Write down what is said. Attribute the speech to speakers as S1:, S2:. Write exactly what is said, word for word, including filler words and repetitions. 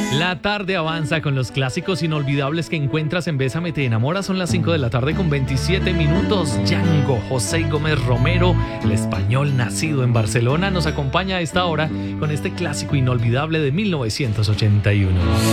S1: La tarde avanza con los clásicos inolvidables que encuentras en Bésame Te Enamora. Son las cinco de la tarde con veintisiete minutos. Django, José Gómez Romero, el español nacido en Barcelona, nos acompaña a esta hora con este clásico inolvidable de mil novecientos ochenta y uno.